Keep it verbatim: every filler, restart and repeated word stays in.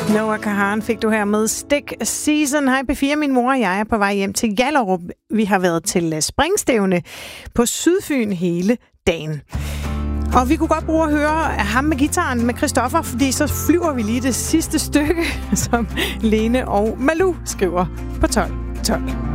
Noah Kahan fik du her med Stick Season. Hej P fire, min mor og jeg er på vej hjem til Hjallerup. Vi har været til springstævne på Sydfyn hele dagen. Og vi kunne godt bruge at høre ham med gitaren med Christoffer, fordi så flyver vi lige det sidste stykke, som Lene og Malou skriver på tolv tolv.